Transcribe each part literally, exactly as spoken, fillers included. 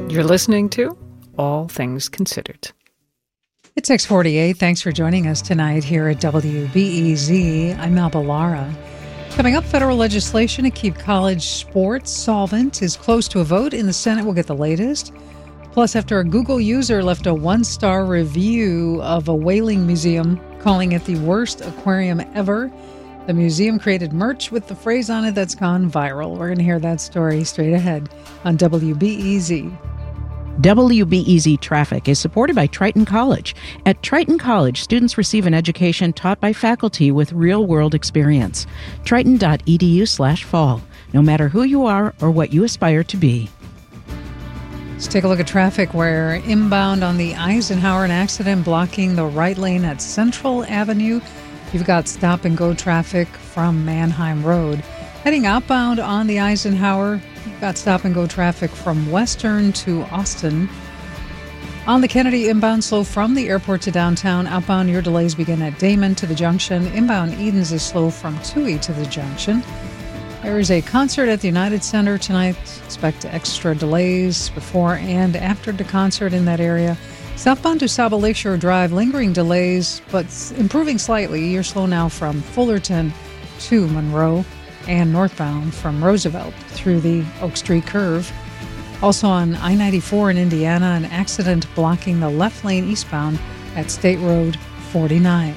You're listening to All Things Considered. It's six forty-eight. Thanks for joining us tonight here at W B E Z. I'm Melba Lara. Coming up, federal legislation to keep college sports solvent is close to a vote in the Senate. We'll get the latest. Plus, after a Google user left a one-star review of a whaling museum, calling it the worst aquarium ever, the museum created merch with the phrase on it that's gone viral. We're going to hear that story straight ahead on W B E Z. W B E Z Traffic is supported by Triton College. At Triton College, students receive an education taught by faculty with real-world experience. Triton.edu slash fall. No matter who you are or what you aspire to be. Let's take a look at traffic where inbound on the Eisenhower, an accident blocking the right lane at Central Avenue. You've got stop-and-go traffic from Manheim Road. Heading outbound on the Eisenhower, you've got stop-and-go traffic from Western to Austin. On the Kennedy, inbound slow from the airport to downtown. Outbound, your delays begin at Damon to the junction. Inbound Edens is slow from Toohey to the junction. There is a concert at the United Center tonight. Expect extra delays before and after the concert in that area. Southbound to Saba Lakeshore Drive, lingering delays, but improving slightly. You're slow now from Fullerton to Monroe, and northbound from Roosevelt through the Oak Street curve. Also on I ninety-four in Indiana, an accident blocking the left lane eastbound at State Road forty-nine.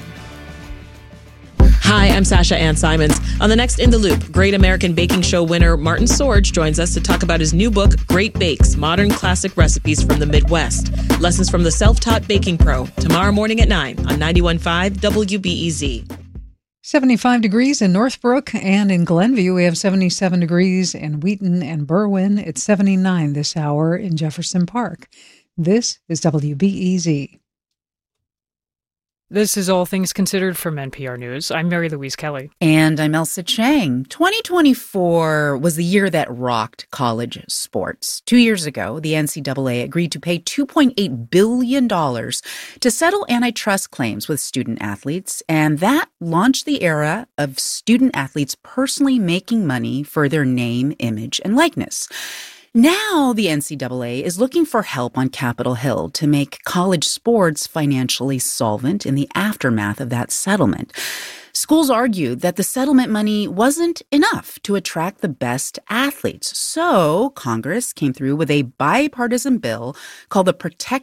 Hi, I'm Sasha Ann Simons. On the next In the Loop, Great American Baking Show winner Martin Sorge joins us to talk about his new book, Great Bakes, Modern Classic Recipes from the Midwest. Lessons from the Self-Taught Baking Pro, tomorrow morning at nine on ninety-one point five W B E Z. seventy-five degrees in Northbrook, and in Glenview we have seventy-seven degrees in Wheaton and Berwyn. It's seventy-nine this hour in Jefferson Park. This is W B E Z. This is All Things Considered from N P R News. I'm Mary Louise Kelly. And I'm Elsa Chang. twenty twenty-four was the year that rocked college sports. Two years ago, the N C double A agreed to pay two point eight billion dollars to settle antitrust claims with student athletes, and that launched the era of student athletes personally making money for their name, image, and likeness. Now the N C double A is looking for help on Capitol Hill to make college sports financially solvent in the aftermath of that settlement. Schools argued that the settlement money wasn't enough to attract the best athletes. So Congress came through with a bipartisan bill called the Protect